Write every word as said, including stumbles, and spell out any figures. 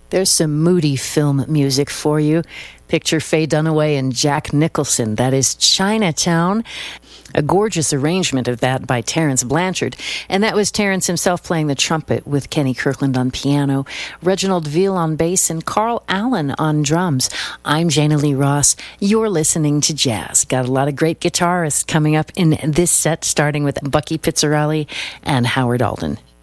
There's some moody film music for you. Picture Faye Dunaway and Jack Nicholson. That is Chinatown. A gorgeous arrangement of that by Terence Blanchard. And that was Terence himself playing the trumpet with Kenny Kirkland on piano, Reginald Veal on bass, and Carl Allen on drums. I'm Jana Lee Ross. You're listening to Jazz. Got a lot of great guitarists coming up in this set, starting with Bucky Pizzarelli and Howard Alden.